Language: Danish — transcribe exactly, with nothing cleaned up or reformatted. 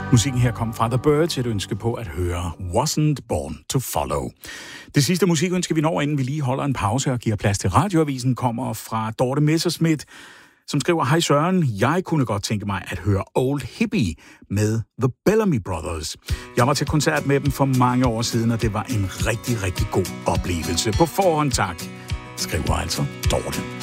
Musikken her kom fra The Byrds, et ønske på at høre Wasn't Born to Follow. Det sidste musikønske, vi når, inden vi lige holder en pause og giver plads til radioavisen, kommer fra Dorte Messerschmidt, som skriver: Hej Søren, jeg kunne godt tænke mig at høre Old Hippie med The Bellamy Brothers. Jeg var til koncert med dem for mange år siden, og det var en rigtig, rigtig god oplevelse. På forhånd tak, skriver altså Dorte.